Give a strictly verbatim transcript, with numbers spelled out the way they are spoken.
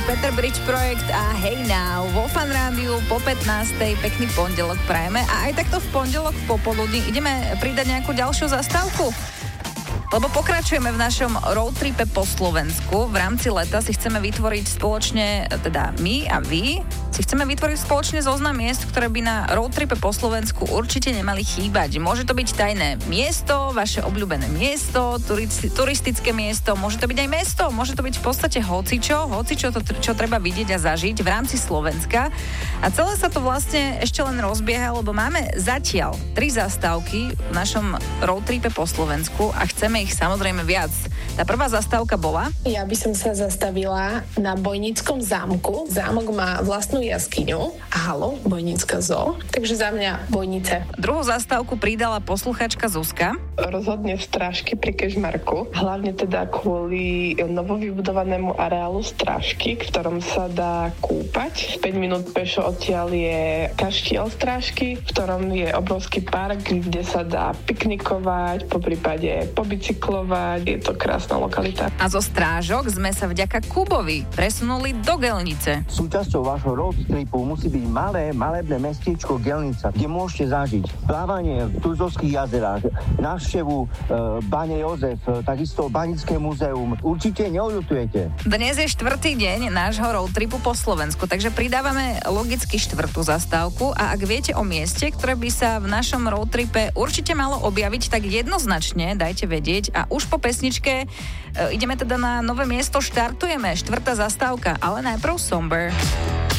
Peter Bridge Projekt a Hey Now vo Fan Rádiu po pätnástej. Pekný pondelok prajeme a aj takto v pondelok popoludní ideme pridať nejakú ďalšiu zastávku. Lebo pokračujeme v našom roadtripe po Slovensku. V rámci leta si chceme vytvoriť spoločne, teda my a vy, si chceme vytvoriť spoločne zoznam miest, ktoré by na roadtripe po Slovensku určite nemali chýbať. Môže to byť tajné miesto, vaše obľúbené miesto, turisti- turistické miesto, môže to byť aj mesto, môže to byť v podstate hocičo, hocičo to, čo treba vidieť a zažiť v rámci Slovenska. A celé sa to vlastne ešte len rozbieha, lebo máme zatiaľ tri zastávky v našom roadtripe po Slovensku a chceme ich samozrejme viac. Tá prvá zastávka bola? Ja by som sa zastavila na Bojnickom zámku. Zámok má vlastnú jaskyňu. Halo, Bojnická zoo. Takže za mňa Bojnice. Druhú zastávku pridala posluchačka Zuzka. Rozhodne v Strážky pri Kežmarku. Hlavne teda kvôli novovybudovanému areálu Strážky, v ktorom sa dá kúpať. päť minút pešo odtiaľ je kaštiel Strážky, v ktorom je obrovský park, kde sa dá piknikovať, poprípade pobicyklovať. Je to krásna lokalita. A zo Strážok sme sa vďaka Kubovi presunuli do Gelnice. Súčasťou vášho road tripu musí byť malé, malebné mestečko Gelnica, kde môžete zažiť plávanie v Tuzovských jazerách, návštevu e, Bane Jozef, takisto Banické múzeum. Určite neoľutujete. Dnes je štvrtý deň nášho road tripu po Slovensku, takže pridávame logicky štvrtú zastávku a ak viete o mieste, ktoré by sa v našom road tripe určite malo objaviť, tak jednoznačne dajte vedieť a už po pesničke e, ideme teda na nové miesto, štartujeme, štvrtá zastávka, ale najprv Somber.